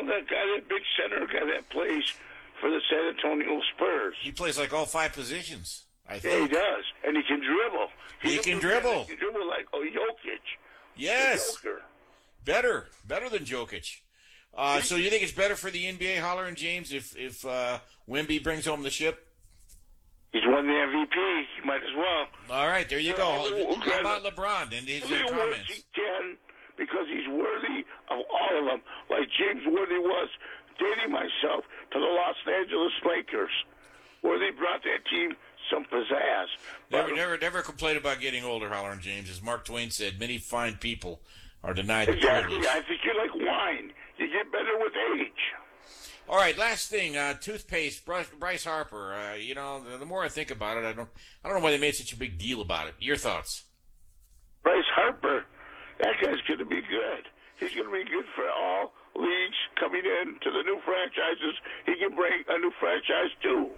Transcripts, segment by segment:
that guy, that big center guy that plays for the San Antonio Spurs. He plays like all 5 positions, I think. Yeah, he does. And he can dribble. He can dribble. He can dribble like Jokic. Yes. Better than Jokic. So you think it's better for the NBA, Holler and James, if Wemby brings home the ship? He's won the MVP. He might as well. All right, there you go. How about LeBron and his comments? He can, because he's worthy of all of them, like James Worthy was, dating myself to the Los Angeles Lakers, where they brought that team some pizzazz. Never complain about getting older, Holler and James. As Mark Twain said, many fine people are denied the exactly. privilege. I think you're like wine. You get better with age. All right, last thing, toothpaste. Bryce Harper. The more I think about it, I don't know why they made such a big deal about it. Your thoughts? Bryce Harper, that guy's going to be good. He's going to be good for all leagues coming in to the new franchises. He can bring a new franchise too.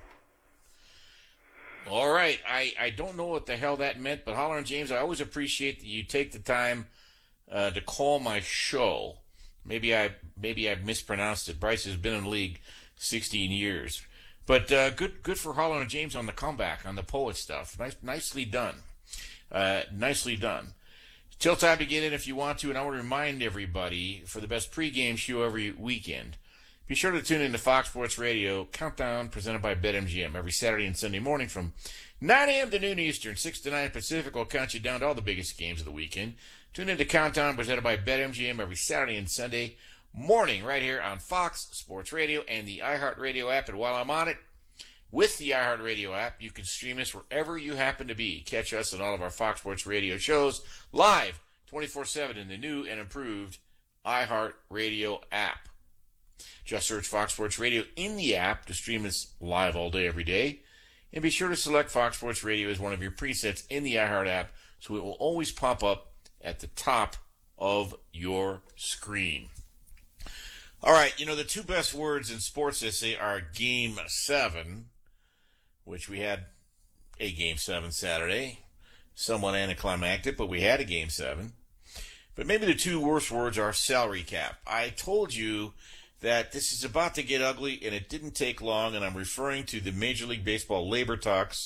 All right, I don't know what the hell that meant, but Holler and James, I always appreciate that you take the time to call my show. Maybe I mispronounced it. Bryce has been in the league 16 years. But good for Holler and James on the comeback, on the poet stuff. Nicely done. Nicely done. Till time to get in if you want to, and I want to remind everybody, for the best pregame show every weekend, be sure to tune in to Fox Sports Radio Countdown, presented by BetMGM, every Saturday and Sunday morning from 9 a.m. to noon Eastern, 6 to 9 Pacific. Will count you down to all the biggest games of the weekend. Tune in to Countdown, presented by BetMGM, every Saturday and Sunday morning right here on Fox Sports Radio and the iHeartRadio app. And while I'm on it, with the iHeartRadio app, you can stream us wherever you happen to be. Catch us and all of our Fox Sports Radio shows live 24/7 in the new and improved iHeartRadio app. Just search Fox Sports Radio in the app to stream us live all day, every day. And be sure to select Fox Sports Radio as one of your presets in the iHeart app, so it will always pop up at the top of your screen. All right, the 2 best words in sports essay are Game 7, which we had a Game 7 Saturday. Somewhat anticlimactic, but we had a Game 7. But maybe the 2 worst words are salary cap. I told you that this is about to get ugly, and it didn't take long, and I'm referring to the Major League Baseball labor talks.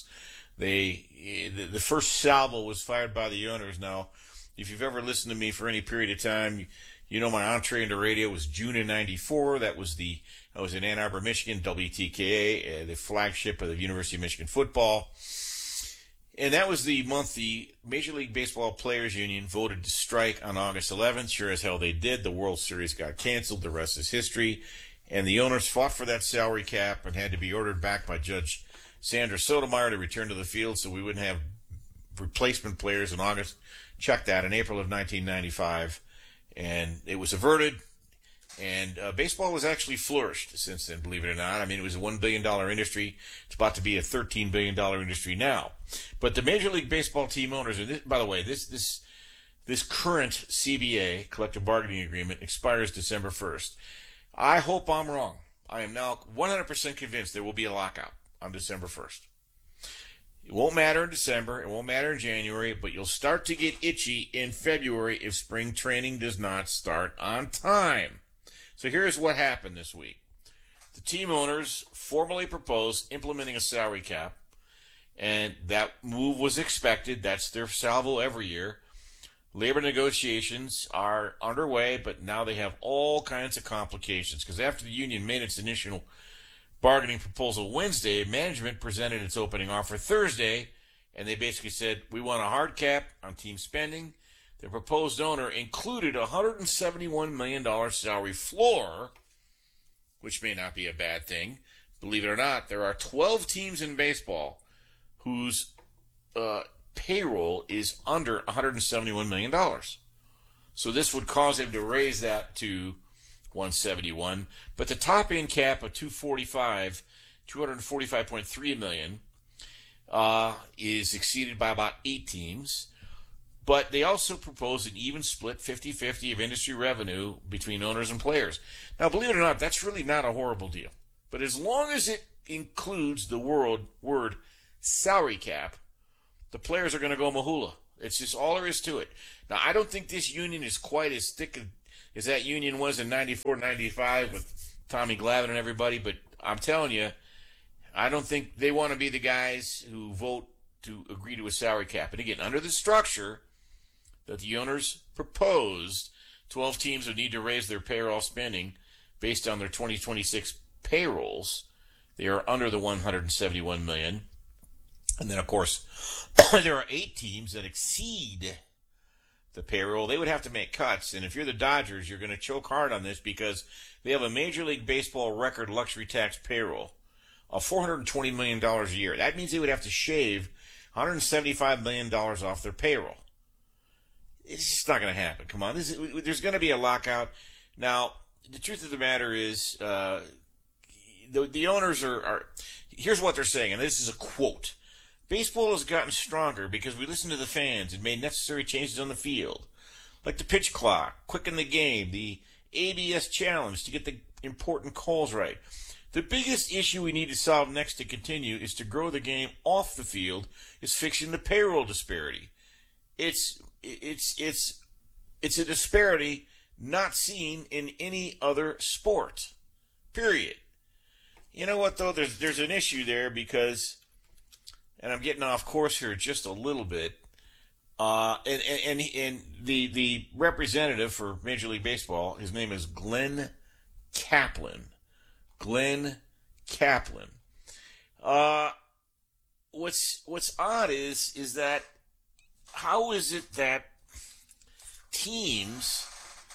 The first salvo was fired by the owners. Now, if you've ever listened to me for any period of time, you know my entree into radio was June of '94. I was in Ann Arbor, Michigan, WTKA, the flagship of the University of Michigan football. And that was the month the Major League Baseball Players Union voted to strike on August 11th. Sure as hell they did. The World Series got canceled. The rest is history. And the owners fought for that salary cap and had to be ordered back by Judge Sandra Sotomayor to return to the field so we wouldn't have replacement players in August. Check that, in April of 1995. And it was averted. And baseball has actually flourished since then, believe it or not. I mean, it was a $1 billion industry. It's about to be a $13 billion industry now. But the Major League Baseball team owners, and by the way, this current CBA, collective bargaining agreement, expires December 1st. I hope I'm wrong. I am now 100% convinced there will be a lockout on December 1st. It won't matter in December. It won't matter in January, but you'll start to get itchy in February if spring training does not start on time. So here's what happened this week. The team owners formally proposed implementing a salary cap, and that move was expected. That's their salvo every year. Labor negotiations are underway, but now they have all kinds of complications, because after the union made its initial bargaining proposal Wednesday, management presented its opening offer Thursday, and they basically said, we want a hard cap on team spending. The proposed owner included a $171 million salary floor, which may not be a bad thing. Believe it or not, there are 12 teams in baseball whose payroll is under $171 million. So this would cause him to raise that to 171. But the top end cap of 245.3 million, is exceeded by about 8 teams. But they also proposed an even split 50-50 of industry revenue between owners and players. Now, believe it or not, that's really not a horrible deal. But as long as it includes the word salary cap, the players are going to go mahula. It's just all there is to it. Now, I don't think this union is quite as thick as that union was in 94, 95 with Tommy Glavine and everybody. But I'm telling you, I don't think they want to be the guys who vote to agree to a salary cap. And again, under the structure that the owners proposed, 12 teams would need to raise their payroll spending based on their 2026 payrolls. They are under the $171 million. And then, of course, there are 8 teams that exceed the payroll. They would have to make cuts. And if you're the Dodgers, you're going to choke hard on this because they have a Major League Baseball record luxury tax payroll of $420 million a year. That means they would have to shave $175 million off their payroll. It's just not going to happen. Come on. There's going to be a lockout. Now, the truth of the matter is the owners are here's what they're saying, and this is a quote. Baseball has gotten stronger because we listened to the fans and made necessary changes on the field, like the pitch clock, quicken the game, the ABS challenge to get the important calls right. The biggest issue we need to solve next to continue is to grow the game off the field is fixing the payroll disparity. It's a disparity not seen in any other sport. Period. You know what though? There's an issue there because, and I'm getting off course here just a little bit. And the representative for Major League Baseball, his name is Glenn Kaplan. Glenn Kaplan. What's odd is that how is it that teams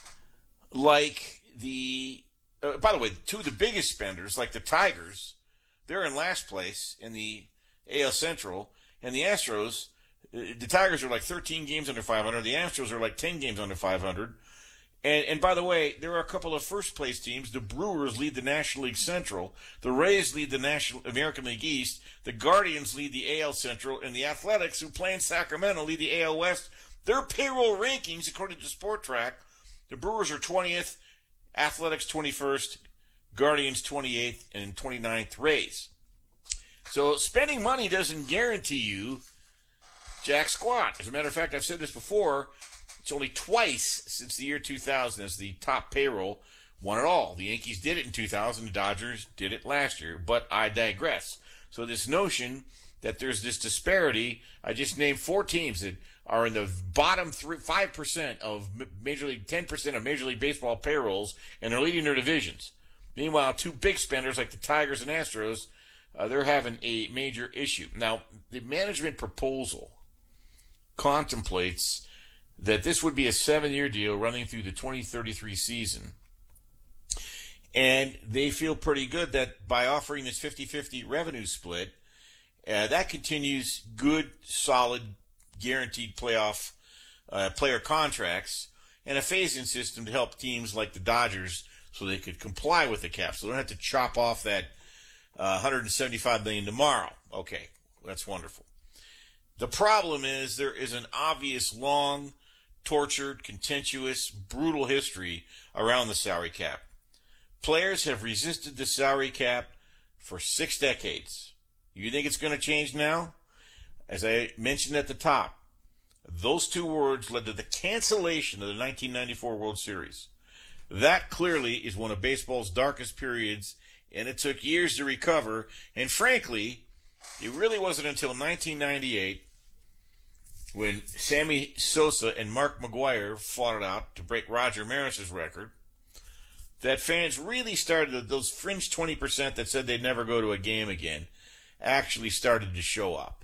like by the way, 2 of the biggest spenders, like the Tigers, they're in last place in the AL Central, and the Astros, the Tigers are like 13 games under 500, the Astros are like 10 games under 500, and by the way, there are a couple of first place teams. The Brewers lead the National League Central, the Rays lead the National American League East, the Guardians lead the AL Central, and the Athletics, who play in Sacramento, lead the AL West. Their payroll rankings, according to SportTrack, the Brewers are 20th, Athletics 21st, Guardians 28th, and 29th Rays. So spending money doesn't guarantee you jack squat. As a matter of fact, I've said this before, it's only twice since the year 2000 as the top payroll won it all. The Yankees did it in 2000, the Dodgers did it last year, but I digress. So this notion that there's this disparity, I just named 4 teams that are in the bottom 5% of Major League, 10% of Major League Baseball payrolls, and they're leading their divisions. Meanwhile, 2 big spenders like the Tigers and Astros, they're having a major issue. Now, the management proposal contemplates that this would be a 7-year deal running through the 2033 season. And they feel pretty good that by offering this 50-50 revenue split, that continues good, solid, guaranteed playoff player contracts and a phase-in system to help teams like the Dodgers so they could comply with the cap. So they don't have to chop off that $175 million tomorrow. Okay, that's wonderful. The problem is there is an obvious long, tortured, contentious, brutal history around the salary cap. Players have resisted the salary cap for 6 decades. You think it's going to change now? As I mentioned at the top, those 2 words led to the cancellation of the 1994 World Series. That clearly is one of baseball's darkest periods, and it took years to recover. And frankly, it really wasn't until 1998 when Sammy Sosa and Mark McGwire fought it out to break Roger Maris's record that fans really started, those fringe 20% that said they'd never go to a game again, actually started to show up.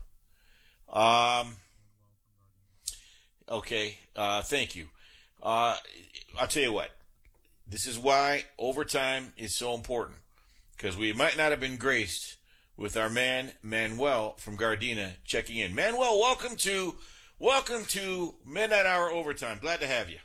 Okay, thank you. I'll tell you what, this is why overtime is so important, because we might not have been graced with our man Manuel from Gardena checking in. Manuel, welcome to Midnight Hour Overtime. Glad to have you.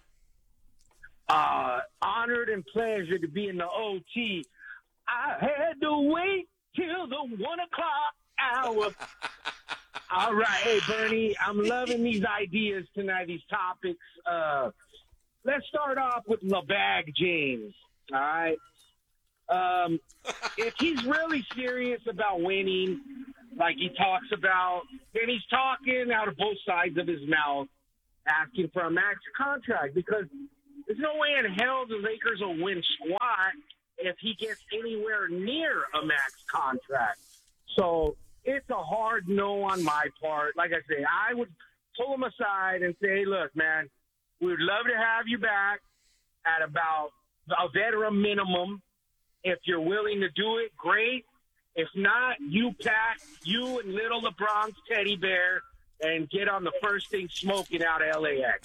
Honored and pleasure to be in the OT. I had to wait till the 1 o'clock hour. All right. Hey, Bernie, I'm loving these ideas tonight, these topics. Let's start off with LeBag James. All right. If he's really serious about winning, like he talks about, then he's talking out of both sides of his mouth, asking for a max contract, because There's no way in hell the Lakers will win squat if he gets anywhere near a max contract. So it's a hard no on my part. Like I say, I would pull him aside and say, look, man, we would love to have you back at about a veteran minimum. If you're willing to do it, great. If not, you pack you and little LeBron's teddy bear and get on the first thing smoking out of LAX.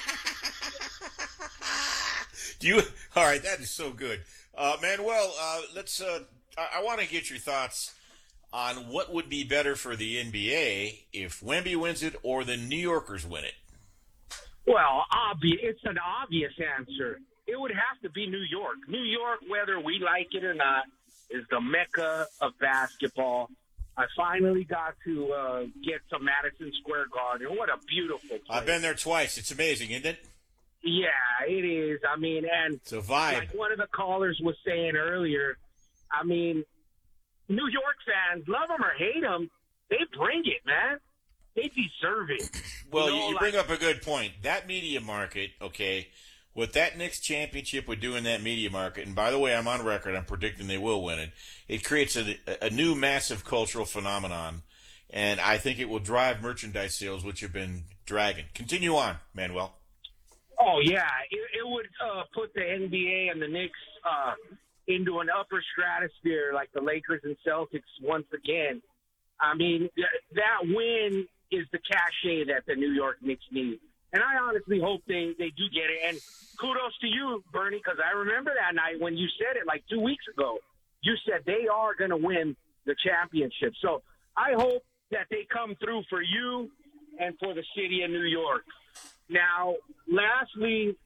All right, that is so good. Manuel, let's. I want to get your thoughts on what would be better for the NBA if Wemby wins it or the New Yorkers win it. Well, it's an obvious answer. It would have to be New York. New York, whether we like it or not, is the mecca of basketball. I finally got to get to Madison Square Garden. What a beautiful place. I've been there twice. It's amazing, isn't it? Yeah, it is. I mean, and it's a vibe. Like one of the callers was saying earlier, I mean, New York fans, love them or hate them, they bring it, man. They deserve it. Well, you bring up a good point. That media market, okay, what that Knicks championship would do in that media market, and by the way, I'm on record, I'm predicting they will win it, it creates a new massive cultural phenomenon, and I think it will drive merchandise sales, which have been dragging. Continue on, Manuel. Oh, yeah. It would put the NBA and the Knicks into an upper stratosphere like the Lakers and Celtics once again. I mean, that win is the cachet that the New York Knicks need. And I honestly hope they do get it. And kudos to you, Bernie, because I remember that night when you said it like 2 weeks ago. You said they are going to win the championship. So I hope that they come through for you and for the city of New York. Now, lastly,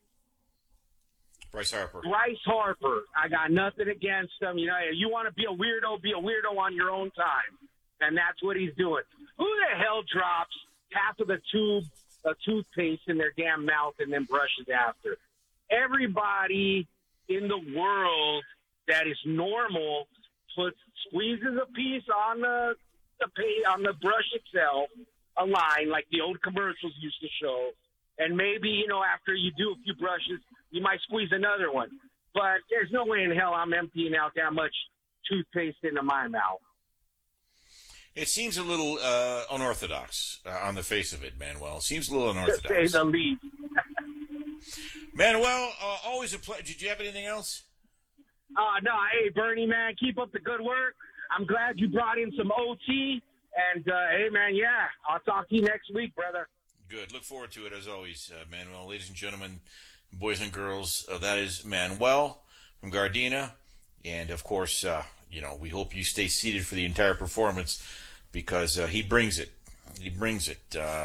Bryce Harper. I got nothing against him. You know, you want to be a weirdo on your own time. And that's what he's doing. Who the hell drops half of the toothpaste in their damn mouth and then brushes after? Everybody in the world that is normal squeezes a piece on the brush itself, a line like the old commercials used to show. And maybe, you know, after you do a few brushes, you might squeeze another one. But there's no way in hell I'm emptying out that much toothpaste into my mouth. It seems a little unorthodox on the face of it, Manuel. It seems a little unorthodox. To say the least. Manuel, always a pleasure. Did you have anything else? No. Hey, Bernie, man, keep up the good work. I'm glad you brought in some OT. And, hey, man, yeah, I'll talk to you next week, brother. Good. Look forward to it, as always, Manuel. Ladies and gentlemen, boys and girls, that is Manuel from Gardena. And, of course, you know, we hope you stay seated for the entire performance because he brings it. He brings it.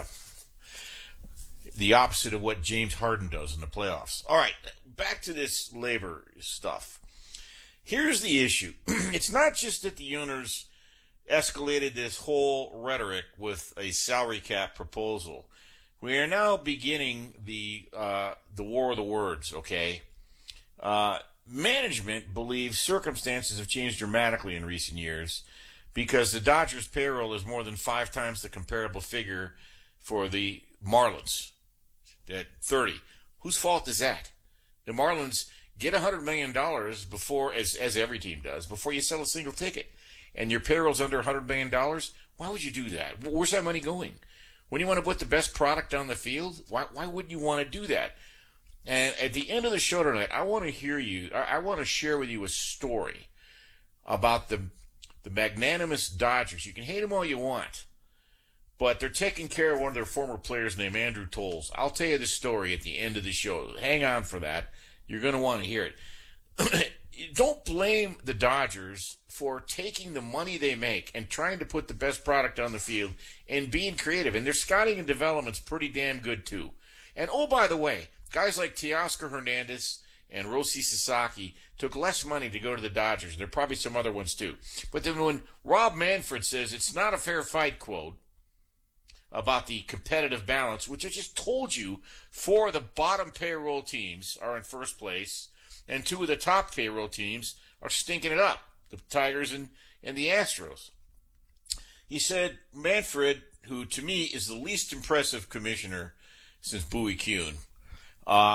The opposite of what James Harden does in the playoffs. All right, back to this labor stuff. Here's the issue. It's not just that the owners escalated this whole rhetoric with a salary cap proposal. We are now beginning the war of the words, okay? Management believes circumstances have changed dramatically in recent years because the Dodgers' payroll is more than 5 times the comparable figure for the Marlins at 30. Whose fault is that? The Marlins get $100 million before, as every team does, before you sell a single ticket. And your payroll's under $100 million? Why would you do that? Where's that money going? When you want to put the best product on the field, why wouldn't you want to do that? And at the end of the show tonight, I want to hear you. I want to share with you a story about the magnanimous Dodgers. You can hate them all you want, but they're taking care of one of their former players named Andrew Tolles. I'll tell you the story at the end of the show. Hang on for that. You're going to want to hear it. Don't blame the Dodgers for taking the money they make and trying to put the best product on the field and being creative. And their scouting and development's pretty damn good, too. And, oh, by the way, guys like Teoscar Hernandez and Roshi Sasaki took less money to go to the Dodgers. There are probably some other ones, too. But then when Rob Manfred says it's not a fair fight, quote, about the competitive balance, which I just told you 4 of the bottom payroll teams are in first place, and 2 of the top payroll teams are stinking it up, the Tigers and the Astros. He said Manfred, who to me is the least impressive commissioner since Bowie Kuhn,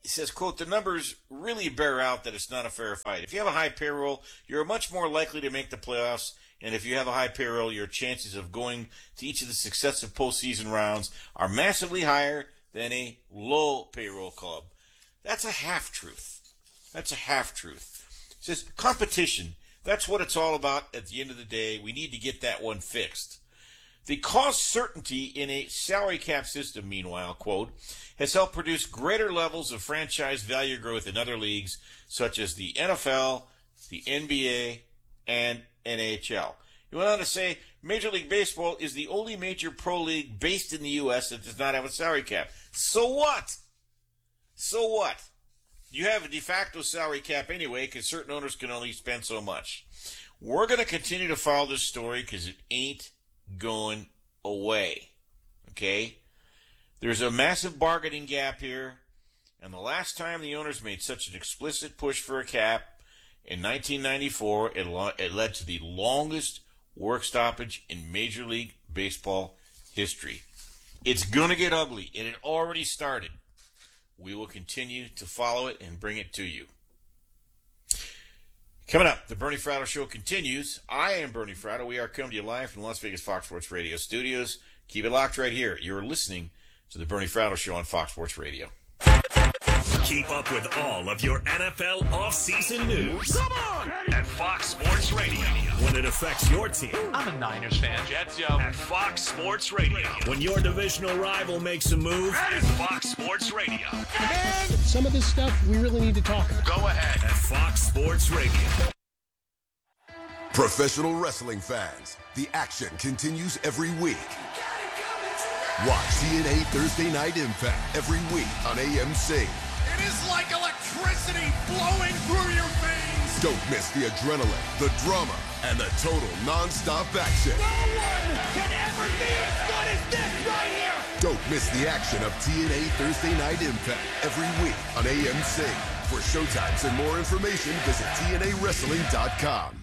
He says, quote, the numbers really bear out that it's not a fair fight. If you have a high payroll, you're much more likely to make the playoffs. And if you have a high payroll, your chances of going to each of the successive postseason rounds are massively higher than a low payroll club. That's a half-truth. That's a half-truth. He says, competition, that's what it's all about at the end of the day. We need to get that one fixed. The cost certainty in a salary cap system, meanwhile, quote, has helped produce greater levels of franchise value growth in other leagues, such as the NFL, the NBA, and NHL. He went on to say, Major League Baseball is the only major pro league based in the U.S. that does not have a salary cap. So what? So what? You have a de facto salary cap anyway, because certain owners can only spend so much. We're going to continue to follow this story because it ain't going away. Okay? There's a massive bargaining gap here, and the last time the owners made such an explicit push for a cap, in 1994, it led to the longest work stoppage in Major League Baseball history. It's going to get ugly, and it already started. We will continue to follow it and bring it to you. Coming up, the Bernie Fratto Show continues. I am Bernie Fratto. We are coming to you live from the Las Vegas Fox Sports Radio studios. Keep it locked right here. You're listening to the Bernie Fratto Show on Fox Sports Radio. Keep up with all of your NFL offseason news. Come on! At Fox Sports Radio. When it affects your team. I'm a Niners fan. Jets, yo. At Fox Sports Radio. When your divisional rival makes a move. At Fox Sports Radio. Man, some of this stuff we really need to talk about. Go ahead. At Fox Sports Radio. Professional wrestling fans, the action continues every week. Watch TNA Thursday Night Impact every week on AMC. It is like electricity flowing through your veins. Don't miss the adrenaline, the drama, and the total non-stop action. No one can ever be as good as this right here. Don't miss the action of TNA Thursday Night Impact every week on AMC. For showtimes and more information, visit TNAWrestling.com.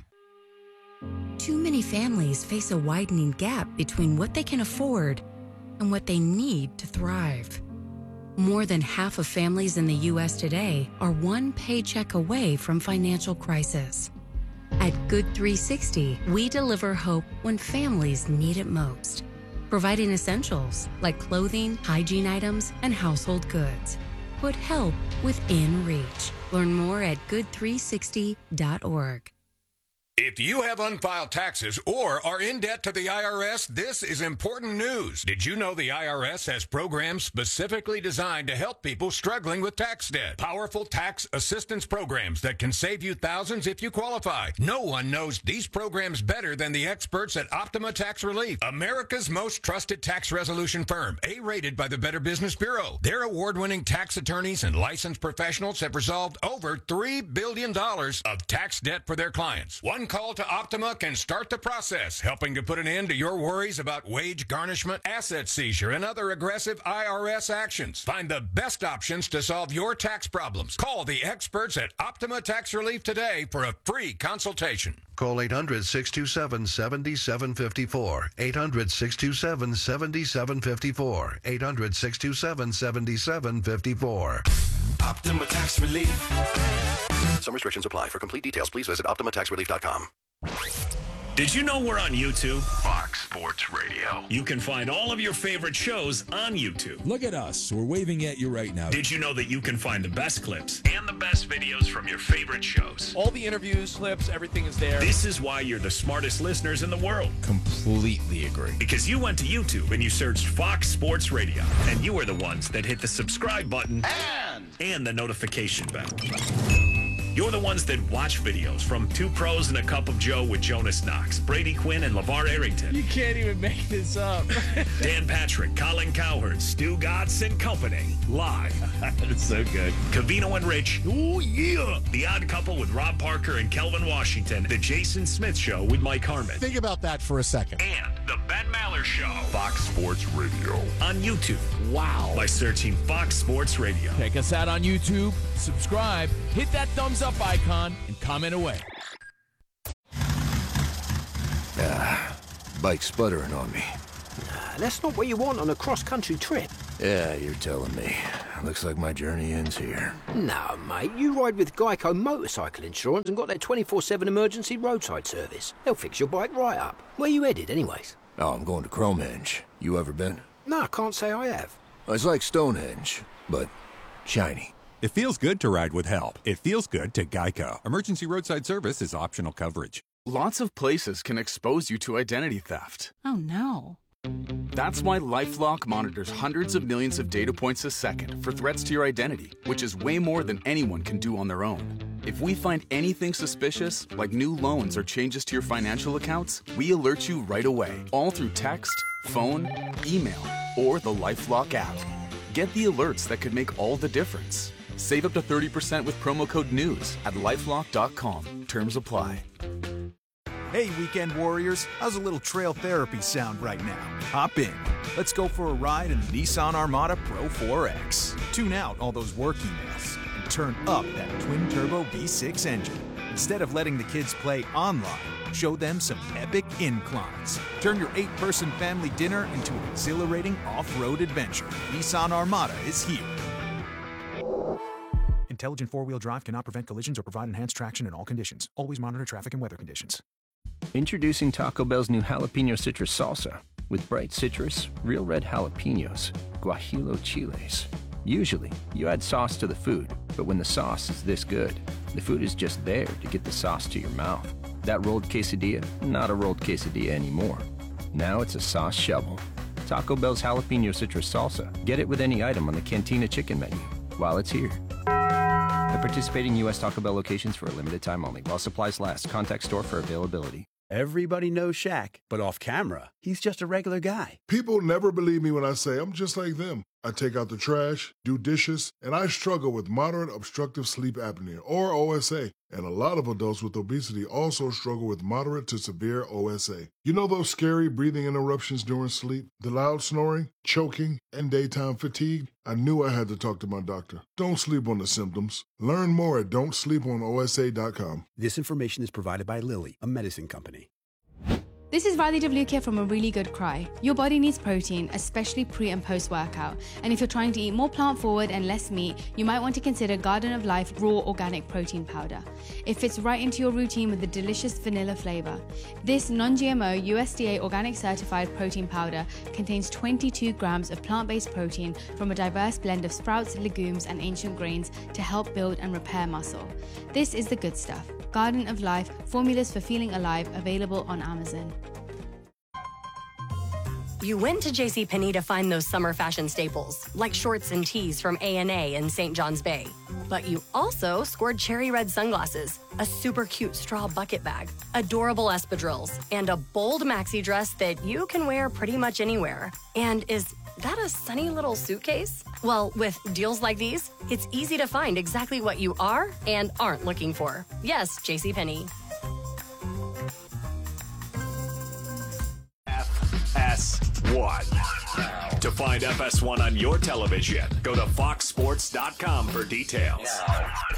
Too many families face a widening gap between what they can afford and what they need to thrive. More than half of families in the U.S. today are one paycheck away from financial crisis. At Good 360, we deliver hope when families need it most, providing essentials like clothing, hygiene items, and household goods. Put help within reach. Learn more at good360.org. If you have unfiled taxes or are in debt to the IRS, this is important news. Did you know the IRS has programs specifically designed to help people struggling with tax debt? Powerful tax assistance programs that can save you thousands if you qualify. No one knows these programs better than the experts at Optima Tax Relief, America's most trusted tax resolution firm, A-rated by the Better Business Bureau. Their award-winning tax attorneys and licensed professionals have resolved over $3 billion of tax debt for their clients. One call to Optima can start the process, helping to put an end to your worries about wage garnishment, asset seizure, and other aggressive IRS actions. Find the best options to solve your tax problems. Call the experts at Optima Tax Relief today for a free consultation. Call 800-627-7754. 800-627-7754. 800-627-7754. Optima Tax Relief. Some restrictions apply. For complete details, please visit OptimaTaxRelief.com. Did you know we're on YouTube? Fox Sports Radio. You can find all of your favorite shows on YouTube. Look at us. We're waving at you right now. Did you know that you can find the best clips and the best videos from your favorite shows? All the interviews, clips, everything is there. This is why you're the smartest listeners in the world. Completely agree. Because you went to YouTube and you searched Fox Sports Radio. And you were the ones that hit the subscribe button and the notification bell. You're the ones that watch videos from Two Pros and a Cup of Joe with Jonas Knox, Brady Quinn, and LeVar Arrington. You can't even make this up. Dan Patrick, Colin Cowherd, Stu Gatz, and company. Live. It's so good. Cavino and Rich. Oh, yeah. The Odd Couple with Rob Parker and Kelvin Washington. The Jason Smith Show with Mike Harmon. Think about that for a second. And the Ben Maller Show. Fox Sports Radio. On YouTube. Wow. By searching Fox Sports Radio. Check us out on YouTube. Subscribe. Hit that thumbs up icon and comment away. Bike's sputtering on me. That's not what you want on a cross-country trip. Yeah, you're telling me. looks like my journey ends here. No, mate, you ride with Geico Motorcycle Insurance and got their 24/7 emergency roadside service. They'll fix your bike right up. Where you headed, anyways? Oh, I'm going to Cromenge. You ever been? No, I can't say I have. It's like Stonehenge, but shiny. It feels good to ride with help. It feels good to Geico. Emergency roadside service is optional coverage. Lots of places can expose you to identity theft. Oh, no. That's why LifeLock monitors hundreds of millions of data points a second for threats to your identity, which is way more than anyone can do on their own. If we find anything suspicious, like new loans or changes to your financial accounts, we alert you right away, all through text, phone, email, or the LifeLock app. Get the alerts that could make all the difference. Save up to 30% with promo code NEWS at LifeLock.com. Terms apply. Hey, weekend warriors, how's a little trail therapy sound right now? Hop in. Let's go for a ride in the Nissan Armada Pro 4X. Tune out all those work emails and turn up that twin-turbo V6 engine. Instead of letting the kids play online, show them some epic inclines. Turn your 8-person family dinner into an exhilarating off-road adventure. Nissan Armada is here. Intelligent four-wheel drive cannot prevent collisions or provide enhanced traction in all conditions. Always monitor traffic and weather conditions. Introducing Taco Bell's new Jalapeno Citrus Salsa. With bright citrus, real red jalapenos, guajillo chiles. Usually, you add sauce to the food, but when the sauce is this good, the food is just there to get the sauce to your mouth. That rolled quesadilla, not a rolled quesadilla anymore. Now it's a sauce shovel. Taco Bell's Jalapeno Citrus Salsa. Get it with any item on the Cantina Chicken menu while it's here. At participating U.S. Taco Bell locations for a limited time only. While supplies last. Contact store for availability. Everybody knows Shaq, but off camera, he's just a regular guy. People never believe me when I say I'm just like them. I take out the trash, do dishes, and I struggle with moderate obstructive sleep apnea, or OSA. And a lot of adults with obesity also struggle with moderate to severe OSA. You know those scary breathing interruptions during sleep, the loud snoring, choking, and daytime fatigue? I knew I had to talk to my doctor. Don't sleep on the symptoms. Learn more at don'tsleeponosa.com. This information is provided by Lilly, a medicine company. This is Riley WK from A Really Good Cry. Your body needs protein, especially pre and post workout. And if you're trying to eat more plant forward and less meat, you might want to consider Garden of Life Raw Organic Protein Powder. It fits right into your routine with a delicious vanilla flavor. This non-GMO USDA organic certified protein powder contains 22 grams of plant-based protein from a diverse blend of sprouts, legumes, and ancient grains to help build and repair muscle. This is the good stuff. Garden of Life, formulas for feeling alive, available on Amazon. You went to JCPenney to find those summer fashion staples, like shorts and tees from A&A in St. John's Bay. But you also scored cherry red sunglasses, a super cute straw bucket bag, adorable espadrilles, and a bold maxi dress that you can wear pretty much anywhere. And is that a sunny little suitcase? Well, with deals like these, it's easy to find exactly what you are and aren't looking for. Yes, JCPenney. FS1. To find FS1 on your television, go to foxsports.com for details.